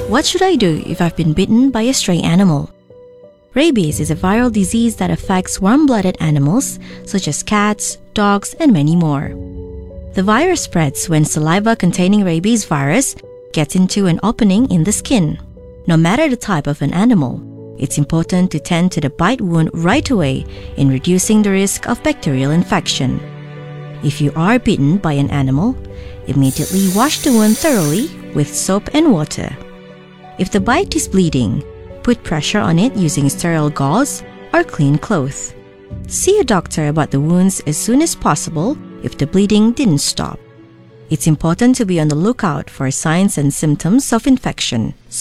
What should I do if I've been bitten by a stray animal? Rabies is a viral disease that affects warm-blooded animals such as cats, dogs, and many more. The virus spreads when saliva containing rabies virus gets into an opening in the skin. No matter the type of an animal, it's important to tend to the bite wound right away in reducing the risk of bacterial infection. If you are bitten by an animal, immediately wash the wound thoroughly with soap and water. If the bite is bleeding, put pressure on it using sterile gauze or clean cloth. See a doctor about the wounds as soon as possible if the bleeding didn't stop. It's important to be on the lookout for signs and symptoms of infection.